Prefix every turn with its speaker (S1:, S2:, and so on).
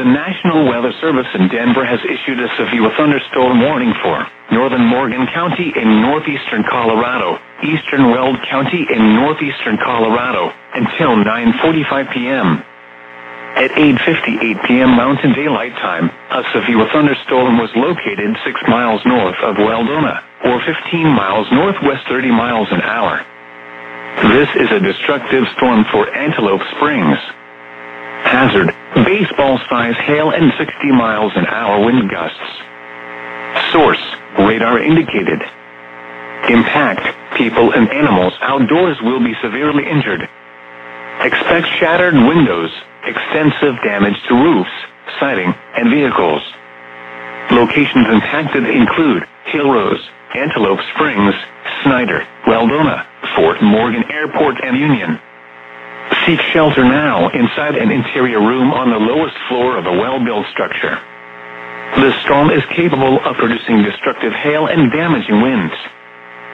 S1: National Weather Service in Denver has issued a severe thunderstorm warning for northern Morgan County in northeastern Colorado, eastern Weld County in northeastern Colorado, until 9:45 p.m. At 8:58 p.m. Mountain Daylight Time, a severe thunderstorm was located 6 miles north of Weldona, or 15 miles northwest 30 miles an hour. This is a destructive storm for Antelope Springs. Hazard, baseball-size hail and 60 miles an hour wind gusts. Source, radar indicated. Impact, people and animals outdoors will be severely injured. Expect shattered windows, extensive damage to roofs, siding, and vehicles. Locations impacted include Hill Rose, Antelope Springs, Snyder, Weldona, Fort Morgan Airport, and Union. Seek shelter now inside an interior room on the lowest floor of a well-built structure. The storm is capable of producing destructive hail and damaging winds.